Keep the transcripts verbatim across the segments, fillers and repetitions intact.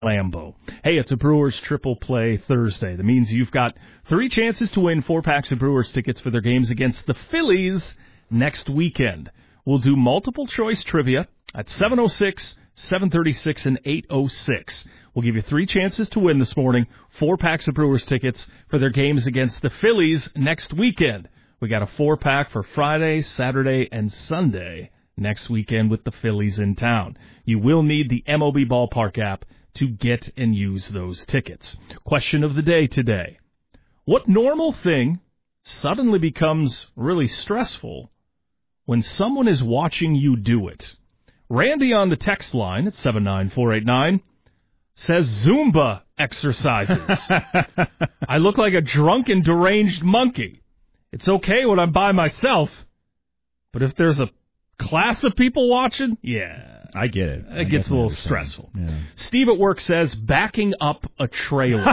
Lambeau. Hey, it's a Brewers Triple Play Thursday. That means you've got three chances to win four packs of Brewers tickets for their games against the Phillies next weekend. We'll do multiple choice trivia at seven oh six, seven thirty-six, and eight oh six. We'll give you three chances to win this morning, four packs of Brewers tickets for their games against the Phillies next weekend. We got a four-pack for Friday, Saturday, and Sunday next weekend with the Phillies in town. You will need the M L B Ballpark app to get and use those tickets. Question of the day today. What normal thing suddenly becomes really stressful when someone is watching you do it? Randy on the text line at seven nine four eight nine says Zumba exercises. I look like a drunk and deranged monkey. It's okay when I'm by myself, but if there's a class of people watching, yeah. I get it. It I gets a little stressful. Yeah. Steve at work says backing up a trailer.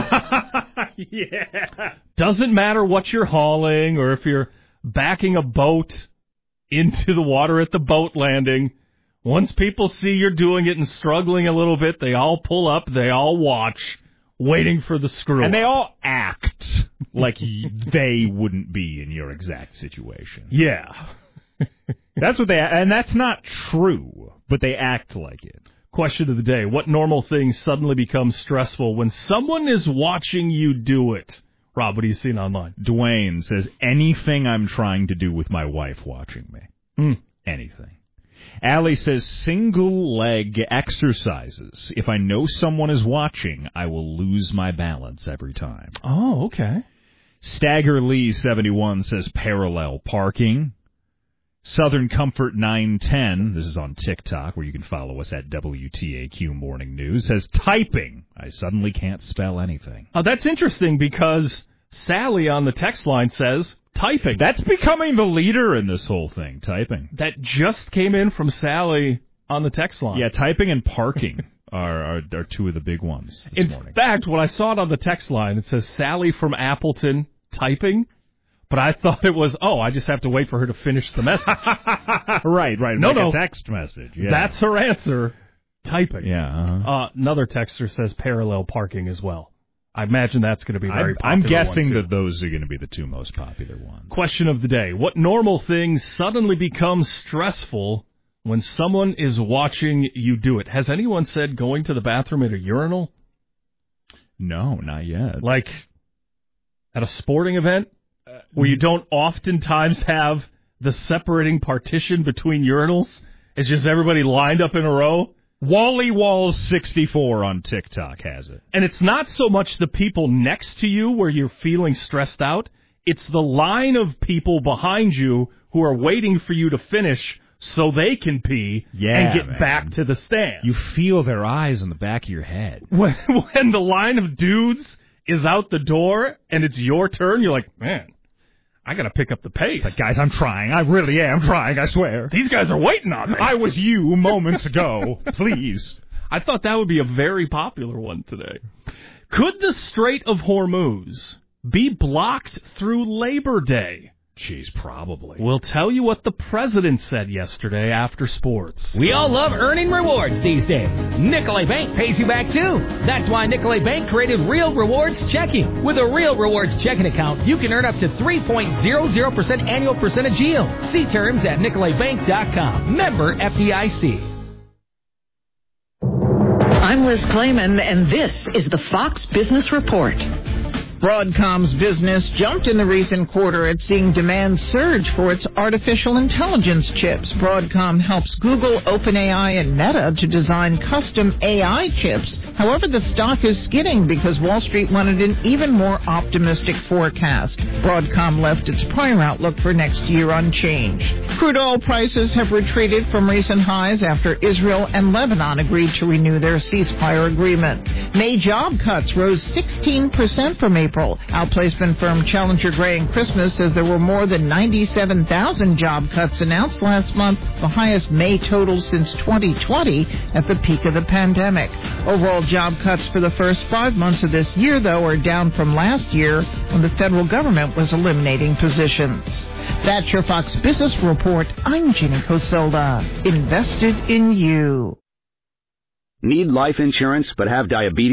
Yeah. Doesn't matter what you're hauling or if you're backing a boat into the water at the boat landing. Once people see you're doing it and struggling a little bit, they all pull up, they all watch, waiting for the screw. And they all act like they wouldn't be in your exact situation. Yeah. That's what they, and that's not true, but they act like it. Question of the day. What normal thing suddenly becomes stressful when someone is watching you do it? Rob, what are you seeing online? Dwayne says, anything I'm trying to do with my wife watching me. Mm. Anything. Allie says, single leg exercises. If I know someone is watching, I will lose my balance every time. Oh, okay. Stagger Lee seventy-one says, parallel parking. Southern Comfort nine ten, this is on TikTok, where you can follow us at W T A Q Morning News, says, typing. I suddenly can't spell anything. Oh, that's interesting because Sally on the text line says, typing. That's becoming the leader in this whole thing, typing. That just came in from Sally on the text line. Yeah, typing and parking are, are are two of the big ones this in morning. In fact, when I saw it on the text line, it says Sally from Appleton typing. But I thought it was, oh, I just have to wait for her to finish the message. right, right. No, like no. a text message. Yeah. That's her answer. Typing. Yeah. Uh-huh. Uh, another texter says parallel parking as well. I imagine that's going to be very I'm, popular. I'm guessing that those are going to be the two most popular ones. Question of the day. What normal thing suddenly becomes stressful when someone is watching you do it? Has anyone said going to the bathroom at a urinal? No, not yet. Like at a sporting event? Where you don't oftentimes have the separating partition between urinals? It's just everybody lined up in a row? Wally Walls sixty-four on TikTok has it. And it's not so much the people next to you where you're feeling stressed out. It's the line of people behind you who are waiting for you to finish so they can pee yeah, and get man. back to the stand. You feel their eyes on the back of your head. When, when the line of dudes is out the door and it's your turn, you're like, man, I got to pick up the pace. But guys, I'm trying. I really am trying, I swear. These guys are waiting on me. I was you moments ago. Please. I thought that would be a very popular one today. Could the Strait of Hormuz be blocked through Labor Day? Jeez, probably. We'll tell you what the president said yesterday after sports. We all love earning rewards these days. Nicolay Bank pays you back, too. That's why Nicolay Bank created Real Rewards Checking. With a Real Rewards checking account, you can earn up to three point zero zero percent annual percentage yield. See terms at nicolay bank dot com. Member F D I C. I'm Liz Clayman, and this is the Fox Business Report. Broadcom's business jumped in the recent quarter at seeing demand surge for its artificial intelligence chips. Broadcom helps Google, OpenAI, and Meta to design custom A I chips. However, the stock is skidding because Wall Street wanted an even more optimistic forecast. Broadcom left its prior outlook for next year unchanged. Crude oil prices have retreated from recent highs after Israel and Lebanon agreed to renew their ceasefire agreement. May job cuts rose sixteen percent from April. Outplacement firm Challenger Gray and Christmas says there were more than ninety-seven thousand job cuts announced last month, the highest May total since twenty twenty at the peak of the pandemic. Overall job cuts for the first five months of this year, though, are down from last year when the federal government was eliminating positions. That's your Fox Business Report. I'm Ginny Coselda. Invested in you. Need life insurance but have diabetes?